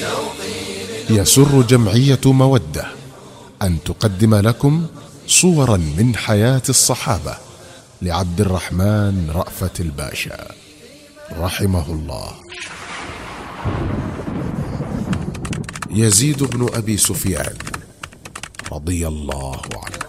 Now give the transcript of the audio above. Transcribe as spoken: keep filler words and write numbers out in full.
يسر جمعية مودة أن تقدم لكم صورا من حياة الصحابة لعبد الرحمن رأفت الباشا رحمه الله. يزيد بن أبي سفيان رضي الله عنه.